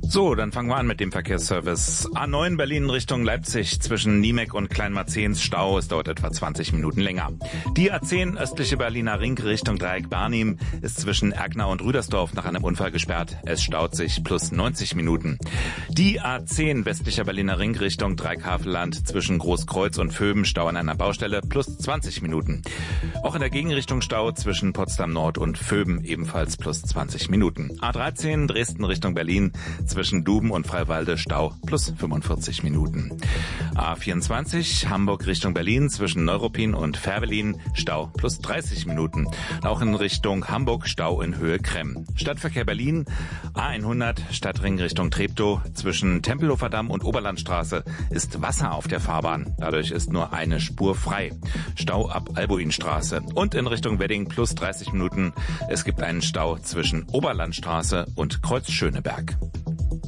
So, dann fangen wir an mit dem Verkehrsservice. A9 Berlin Richtung Leipzig zwischen Niemek und Kleinmarzehns Stau. Es dauert etwa 20 Minuten länger. Die A10 östliche Berliner Ring Richtung Dreieck Barnim ist zwischen Erkner und Rüdersdorf nach einem Unfall gesperrt. Es staut sich plus 90 Minuten. Die A10 westlicher Berliner Ring Richtung Dreieck-Havelland zwischen Großkreuz und Vöben Stau an einer Baustelle plus 20 Minuten. Auch in der Gegenrichtung Stau zwischen Potsdam Nord und Vöben ebenfalls plus 20 Minuten. A13 Dresden Richtung Berlin zwischen Duben und Freiwalde Stau plus 45 Minuten. A24 Hamburg Richtung Berlin zwischen Neuruppin und Fährvelin Stau plus 30 Minuten. Auch in Richtung Hamburg Stau in Höhe Kremm. Stadtverkehr Berlin A100 Stadtring Richtung Treptow zwischen Tempelhofer Damm und Oberlandstraße ist Wasser auf der Fahrbahn. Dadurch ist nur eine Spur frei. Stau ab Albuinstraße. Und in Richtung Wedding plus 30 Minuten. Es gibt einen Stau zwischen Oberlandstraße und Kreuz Schöneberg.